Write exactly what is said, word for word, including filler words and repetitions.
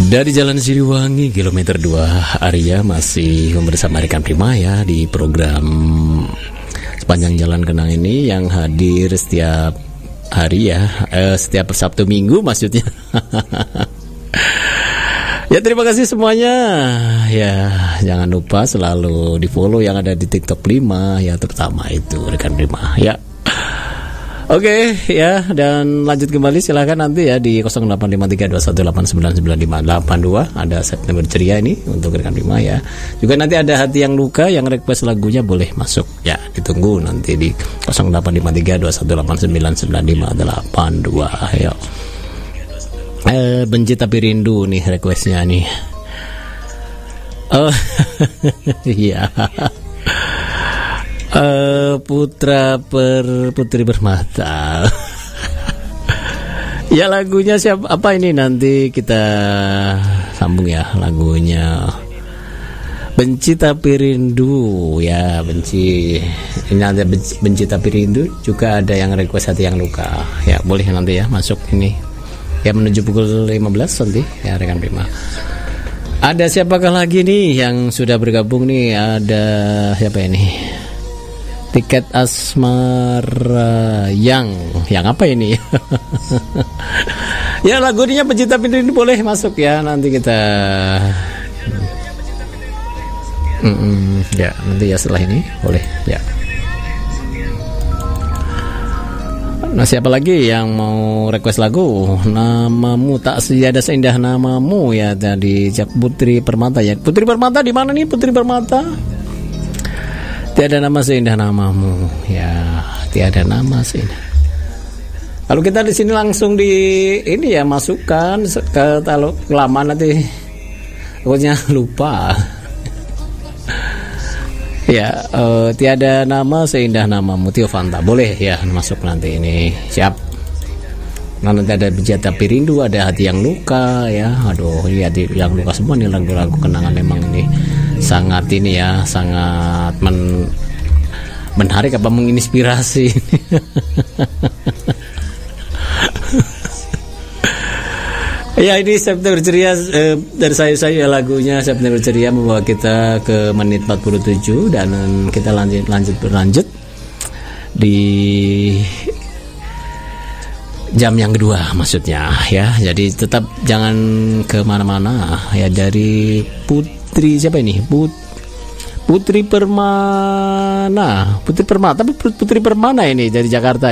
Dari Jalan Siliwangi kilometer dua, Arya masih bersama rekan Prima ya di program Sepanjang Jalan Kenang ini yang hadir setiap hari ya, eh, setiap Sabtu Minggu maksudnya. Ya, terima kasih semuanya. Ya, jangan lupa selalu di follow yang ada di TikTok Prima ya, terutama itu rekan Prima ya. Oke ya, dan lanjut kembali silahkan nanti ya di nol delapan lima tiga dua satu delapan sembilan sembilan lima delapan dua ada September Ceria ini untuk rekan Prima ya. Juga nanti ada Hati Yang Luka yang request lagunya boleh masuk ya, ditunggu nanti di nol delapan lima tiga dua satu delapan sembilan sembilan lima delapan dua. Ayo. Eh, benci tapi rindu nih requestnya nih. Oh iya. Uh, putra per putri bermata. Ya, lagunya siapa apa ini nanti kita sambung ya lagunya. Benci tapi rindu ya, benci. Ini ada benci, benci tapi rindu, juga ada yang request Hati Yang Luka. Ya, boleh nanti ya masuk ini. Ya menuju pukul lima belas nanti ya rekan Prima. Ada siapakah lagi nih yang sudah bergabung nih? Ada siapa ini? Tiket asmara yang yang apa ini? Ya, lagunya Pecinta Pintu ini boleh masuk ya, nanti kita Mm-mm, ya nanti ya setelah ini boleh ya. Nah, siapa lagi yang mau request lagu? Namamu tak sejadah seindah namamu ya, tadi Putri Permata ya. Putri Permata di mana nih Putri Permata? Tiada nama seindah namamu ya, tiada nama seindah. Kalau kita di sini langsung di ini ya, masukkan ke kalau lama nanti pokoknya lupa. Ya, uh, tiada nama seindah namamu Tio Fanta boleh ya masuk nanti ini, siap. Nah, nanti ada Benci Tapi Rindu, ada Hati Yang Luka ya. Aduh, ini Hati Yang Luka semua nih lagu-lagu kenangan, memang ini sangat ini ya, sangat men menarik apa menginspirasi. Ya, ini September Ceria eh, dari saya saya lagunya September Ceria membawa kita ke menit empat puluh tujuh dan kita lanjut lanjut berlanjut di jam yang kedua maksudnya ya. Jadi tetap jangan kemana-mana ya, dari Putri siapa ini? Put, Putri Permana, Putri Permata, tapi Putri Permana ini dari Jakarta.